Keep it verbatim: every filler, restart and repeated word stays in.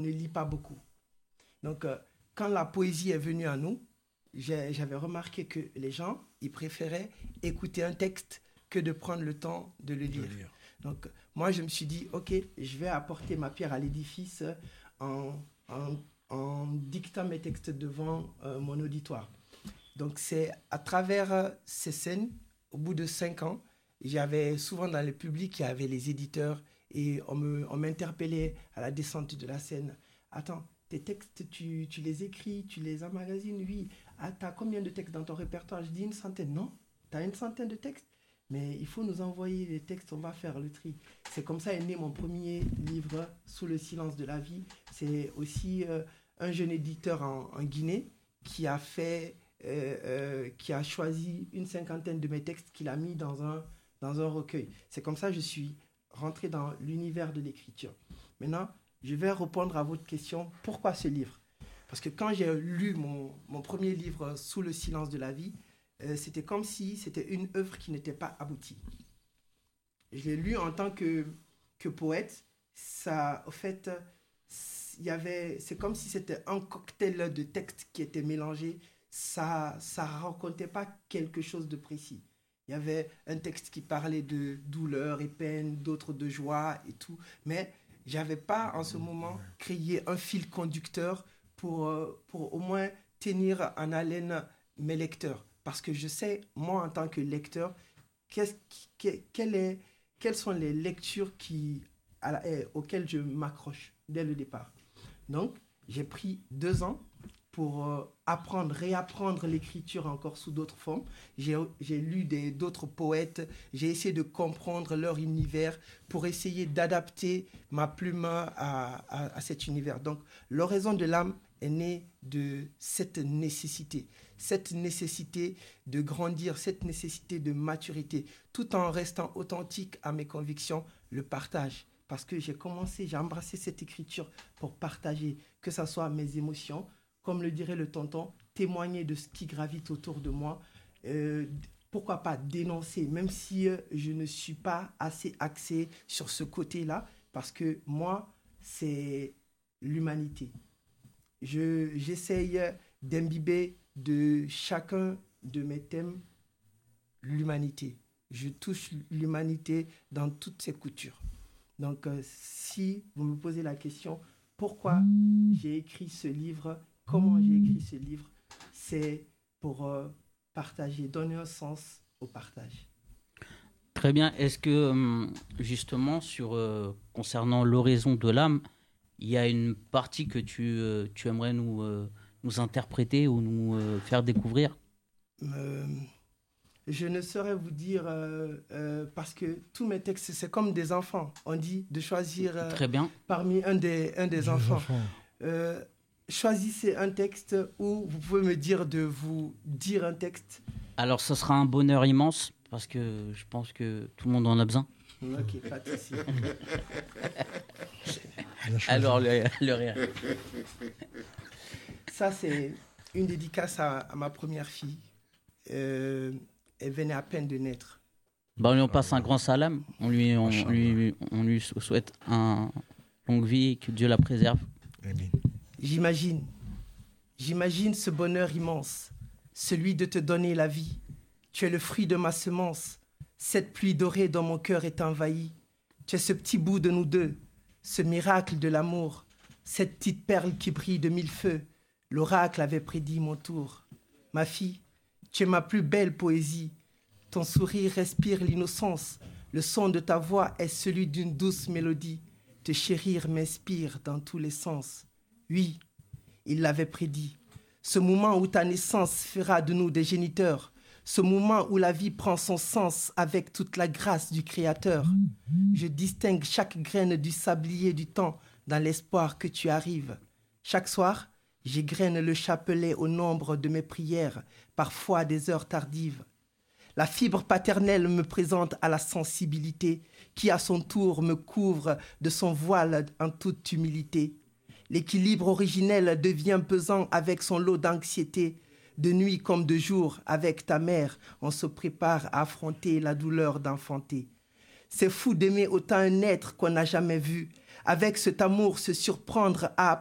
ne lit pas beaucoup. Donc, euh, quand la poésie est venue à nous, j'ai, j'avais remarqué que les gens, ils préféraient écouter un texte que de prendre le temps de le lire. De lire. Donc, moi, je me suis dit, OK, je vais apporter ma pierre à l'édifice en, en, en dictant mes textes devant euh, mon auditoire. Donc, c'est à travers euh, ces scènes, au bout de cinq ans, j'avais souvent dans le public, il y avait les éditeurs et on, me, on m'interpellait à la descente de la scène. Attends, tes textes, tu, tu les écris, tu les emmagasines? Oui. Ah, t'as combien de textes dans ton répertoire? Je dis une centaine. Non, t'as une centaine de textes? Mais il faut nous envoyer les textes, on va faire le tri. C'est comme ça est né mon premier livre, Sous le silence de la vie. C'est aussi euh, un jeune éditeur en, en Guinée qui a fait, euh, euh, qui a choisi une cinquantaine de mes textes qu'il a mis dans un, dans un recueil. C'est comme ça que je suis rentré dans l'univers de l'écriture. Maintenant, je vais répondre à votre question, pourquoi ce livre? Parce que quand j'ai lu mon, mon premier livre, Sous le silence de la vie, euh, c'était comme si c'était une œuvre qui n'était pas aboutie. Je l'ai lu en tant que, que poète. Ça, au fait, il y avait, c'est comme si c'était un cocktail de textes qui étaient mélangés. Ça ne racontait pas quelque chose de précis. Il y avait un texte qui parlait de douleur et peine, d'autres de joie et tout. Mais je n'avais pas en ce moment créé un fil conducteur pour, pour au moins tenir en haleine mes lecteurs. Parce que je sais, moi, en tant que lecteur, qu'est-ce, quelle est, quelles sont les lectures qui, à la, eh, auxquelles je m'accroche dès le départ. Donc, j'ai pris deux ans pour euh, apprendre, réapprendre l'écriture encore sous d'autres formes. J'ai, j'ai lu des, d'autres poètes, j'ai essayé de comprendre leur univers pour essayer d'adapter ma plume à, à, à cet univers. Donc, l'oraison de l'âme est née de cette nécessité, cette nécessité de grandir, cette nécessité de maturité, tout en restant authentique à mes convictions, le partage. Parce que j'ai commencé, j'ai embrassé cette écriture pour partager, que ce soit mes émotions, comme le dirait le tonton, témoigner de ce qui gravite autour de moi. Euh, pourquoi pas dénoncer, même si euh, je ne suis pas assez axé sur ce côté-là, parce que moi, c'est l'humanité. Je, j'essaye d'imbiber de chacun de mes thèmes l'humanité. Je touche l'humanité dans toutes ses coutures. Donc, euh, si vous me posez la question, pourquoi j'ai écrit ce livre, comment j'ai écrit ce livre, c'est pour euh, partager, donner un sens au partage. Très bien. Est-ce que, justement, sur, euh, concernant l'oraison de l'âme, il y a une partie que tu, euh, tu aimerais nous, euh, nous interpréter ou nous euh, faire découvrir? euh, Je ne saurais vous dire, euh, euh, parce que tous mes textes, c'est comme des enfants. On dit de choisir euh, Très bien. parmi un des, un des enfants. enfants. Euh, choisissez un texte ou vous pouvez me dire de vous dire un texte. Alors, ce sera un bonheur immense parce que je pense que tout le monde en a besoin. Ok, pas de souci. Alors, le, le rire. Ça, c'est une dédicace à, à ma première fille. Euh, elle venait à peine de naître. Bah, on lui passe un grand salam. On lui, on, on lui, on lui souhaite une longue vie et que Dieu la préserve. Amen. J'imagine, j'imagine ce bonheur immense, celui de te donner la vie. Tu es le fruit de ma semence. Cette pluie dorée dans mon cœur est envahie. Tu es ce petit bout de nous deux, ce miracle de l'amour, cette petite perle qui brille de mille feux. L'oracle avait prédit mon tour. Ma fille, tu es ma plus belle poésie. Ton sourire respire l'innocence. Le son de ta voix est celui d'une douce mélodie. Te chérir m'inspire dans tous les sens. Oui, il l'avait prédit. Ce moment où ta naissance fera de nous des géniteurs. Ce moment où la vie prend son sens avec toute la grâce du Créateur. Je distingue chaque graine du sablier du temps dans l'espoir que tu arrives. Chaque soir, j'égrène le chapelet au nombre de mes prières, parfois des heures tardives. La fibre paternelle me présente à la sensibilité qui, à son tour, me couvre de son voile en toute humilité. L'équilibre originel devient pesant avec son lot d'anxiété. De nuit comme de jour, avec ta mère, on se prépare à affronter la douleur d'enfanter. C'est fou d'aimer autant un être qu'on n'a jamais vu, avec cet amour, se surprendre à